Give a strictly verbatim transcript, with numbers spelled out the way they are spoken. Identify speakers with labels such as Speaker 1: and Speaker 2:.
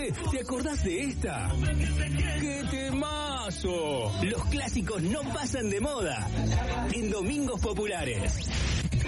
Speaker 1: Che, ¿te acordás de esta? ¡Qué temazo! Los clásicos no pasan de moda en Domingos Populares.